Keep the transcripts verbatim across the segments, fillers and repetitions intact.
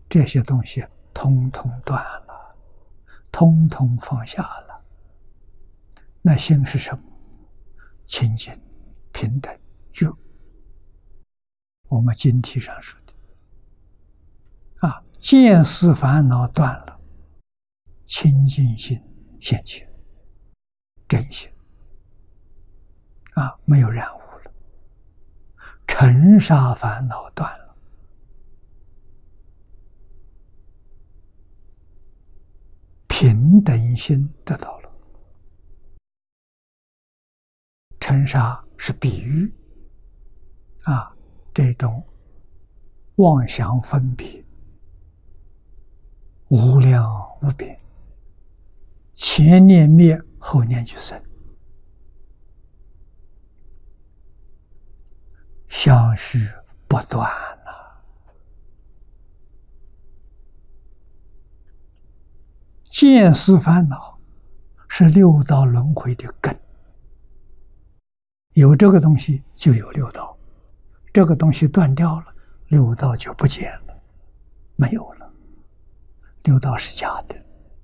这些东西通通断了，通通放下了。那心是什么？清净、平等、觉。我们经题上说的啊，见思烦恼断了，清净心现前，真心啊，没有染污了。尘沙烦恼断了，平等心得到了。尘沙是比喻啊，这种妄想分别无量无边，前念灭，后念就生，相续不断了。见思烦恼是六道轮回的根，有这个东西就有六道，这个东西断掉了，六道就不见了，没有了。六道是假的。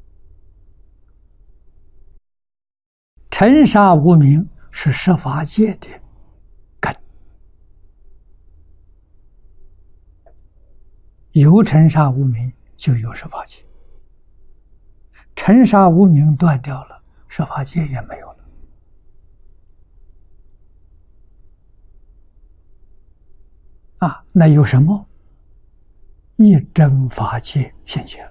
尘沙无明是十法界的根，有尘沙无明就有十法界，尘沙无明断掉了，十法界也没有了。啊，那有什么？一真法界现前。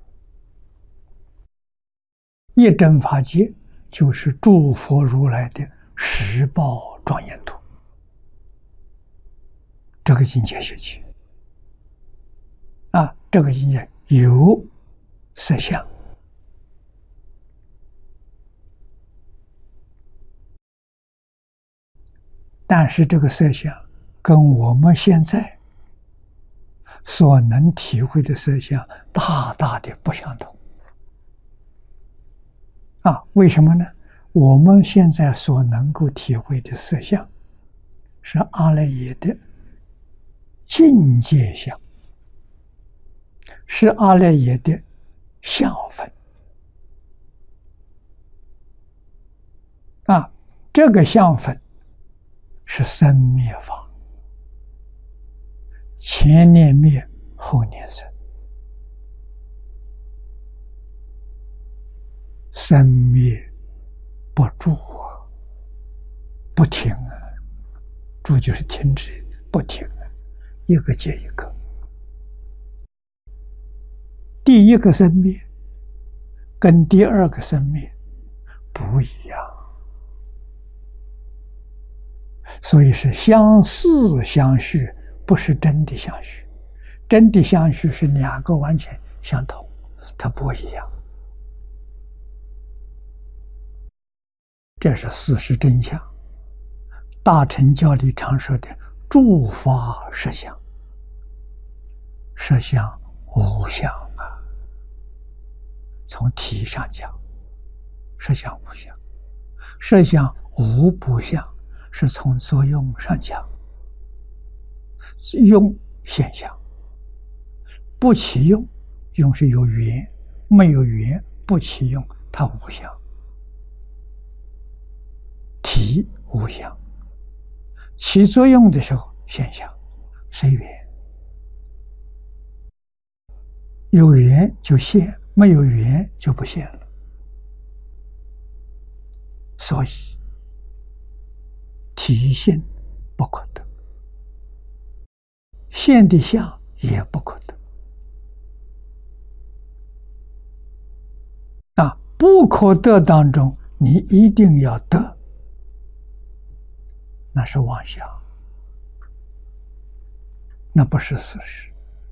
一真法界就是诸佛如来的十报庄严图，这个境界是起啊，这个境界有色相，但是这个色相跟我们现在所能体会的色相大大的不相同啊！为什么呢？我们现在所能够体会的色相是阿赖耶的境界相，是阿赖耶的相分啊！这个相分是生灭法，前念灭，后念生，生灭不住啊，不停啊，住就是停止，不停啊，一个接一个。第一个生灭跟第二个生灭不一样，所以是相似相续，不是真的相续。真的相续是两个完全相同，它不一样。这是事实真相。大乘教里常说的诸法实相，实相无相啊。从体上讲，实相无相，实相无不相，是从作用上讲，用现象，不起用，用是有缘，没有缘不起用，它无相。体无相，起作用的时候现象随缘，有缘就现，没有缘就不现了。所以体性不可得，现的相也不可得啊！不可得当中，你一定要得，那是妄想，那不是事实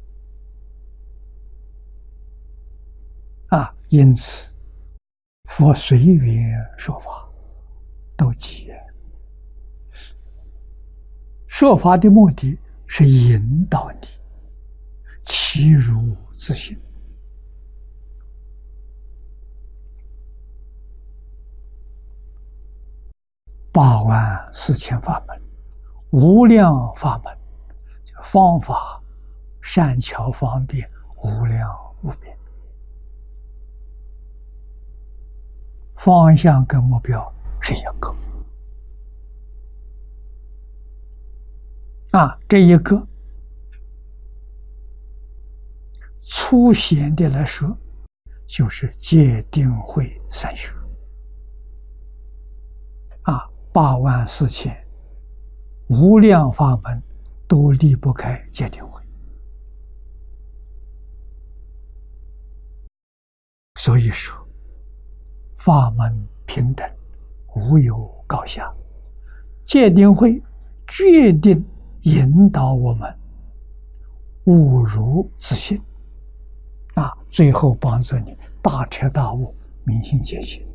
啊！因此，佛随缘说法，都急。说法的目的是引导你其如自性。八万四千法门，无量法门，方法善巧方便，无无边。方向跟目标是一个啊，这一个粗显的来说，就是戒定慧三学啊，八万四千无量法门都离不开戒定慧。所以说，法门平等，无有高下。戒定慧决定引导我们悟如自信啊，最后帮助你大彻大悟，明心见性。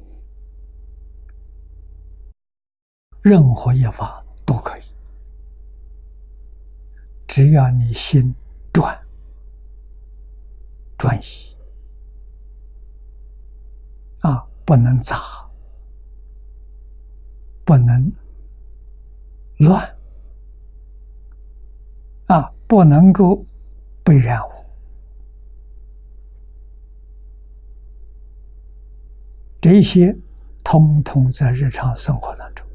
任何一法都可以，只要你心专专一啊，不能杂，不能乱啊，不能够被染污。这些通通在日常生活当中，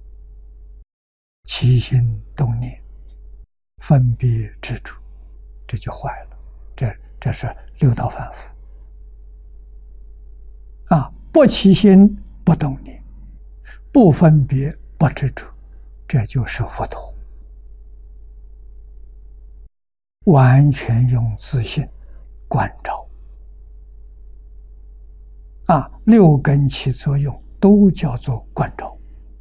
起心动念、分别执着，这就坏了。这这是六道凡夫啊！不起心不动念，不分别不执着，这就是佛陀。完全用自信观照啊，六根起作用都叫做观照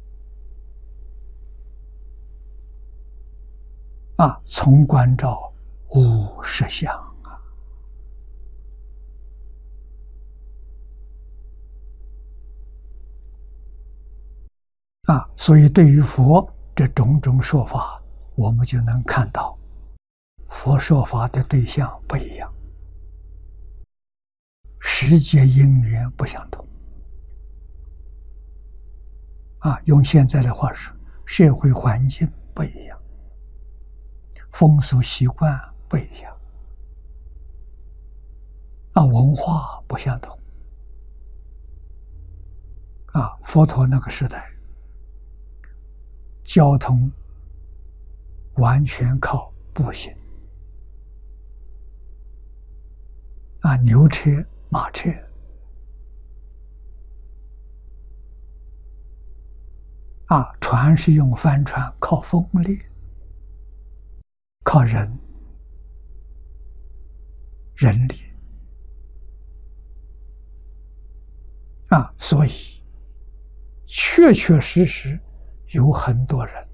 啊，从观照无实相啊啊，所以对于佛这种种说法，我们就能看到佛说法的对象不一样，时节因缘不相同啊，用现在的话说，社会环境不一样，风俗习惯不一样啊，文化不相同啊。佛陀那个时代，交通完全靠步行啊，牛车、马车啊，船是用帆船，靠风力，靠人人力啊，所以确确实实有很多人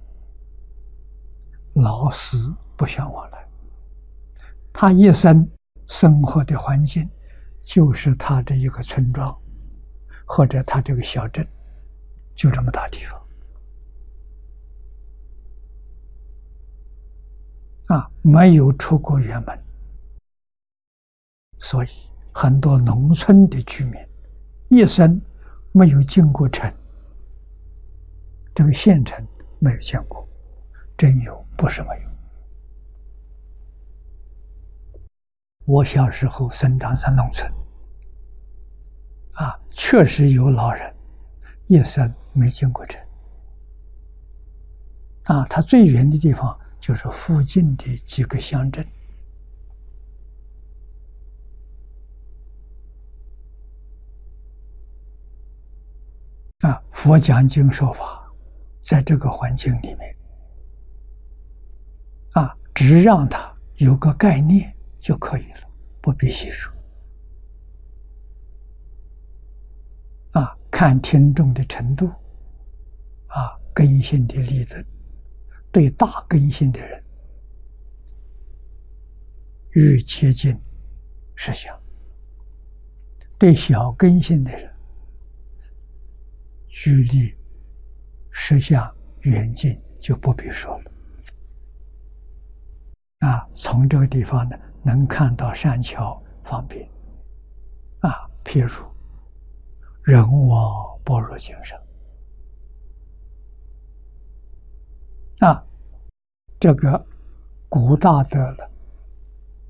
老死不相往来，他一生生活的环境就是他这一个村庄或者他这个小镇，就这么大地方啊，没有出过远门，所以很多农村的居民一生没有进过城，这个县城没有见过，真有，不是没有。我小时候生长在农村啊，确实有老人一生没进过城啊，他最远的地方就是附近的几个乡镇啊。佛讲经说法，在这个环境里面啊，只让他有个概念就可以了，不必细说啊。看听众的程度啊，根性的理论，对大根性的人越接近实相，对小根性的人距离实相远近就不必说了啊。从这个地方呢，能看到善巧方便啊，譬如人往般若经上啊，这个古大德了